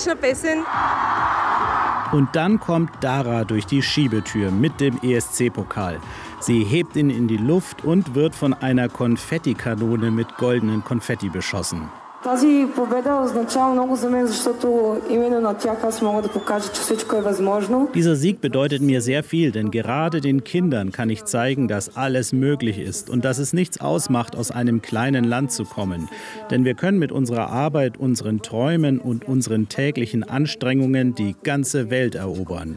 Und dann kommt Dara durch die Schiebetür mit dem ESC-Pokal. Sie hebt ihn in die Luft und wird von einer Konfettikanone mit goldenen Konfetti beschossen. Dieser Sieg bedeutet mir sehr viel, denn gerade den Kindern kann ich zeigen, dass alles möglich ist und dass es nichts ausmacht, aus einem kleinen Land zu kommen. Denn wir können mit unserer Arbeit, unseren Träumen und unseren täglichen Anstrengungen die ganze Welt erobern.